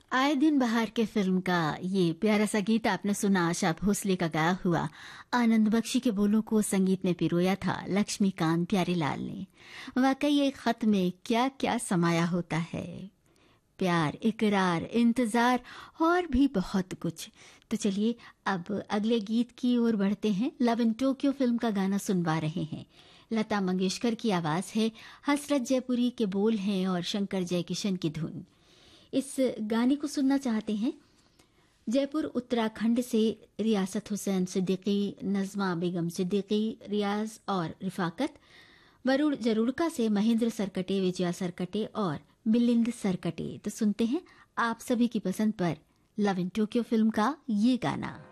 आए दिन बहार के फिल्म का ये प्यारा सा गीत आपने सुना। आशा भोसले का गाया हुआ। आनंद बख्शी के बोलों को संगीत में पिरोया था लक्ष्मीकांत प्यारेलाल ने। वाकई एक खत में क्या क्या समाया होता है, प्यार, इकरार, इंतजार और भी बहुत कुछ। तो चलिए अब अगले गीत की ओर बढ़ते हैं। लव इन टोक्यो फिल्म का गाना सुनवा रहे हैं। लता मंगेशकर की आवाज है, हसरत जयपुरी के बोल हैं और शंकर जयकिशन की धुन। इस गाने को सुनना चाहते हैं जयपुर उत्तराखंड से रियासत हुसैन सिद्दीकी, नजमा बेगम सिद्दीकी, रियाज और रिफाकत। वरुण जरूरका से महेंद्र सरकटे, विजया सरकटे और मिलिंद सरकटे। तो सुनते हैं आप सभी की पसंद पर लव इन टोक्यो फिल्म का ये गाना।